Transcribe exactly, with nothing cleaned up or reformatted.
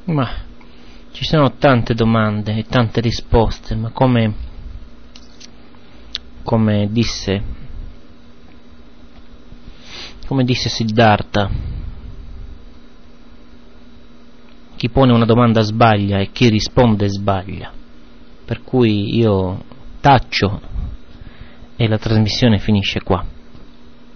Ma ci sono tante domande e tante risposte, ma come, come disse, come disse Siddhartha, chi pone una domanda sbaglia e chi risponde sbaglia. Per cui io taccio e la trasmissione finisce qua.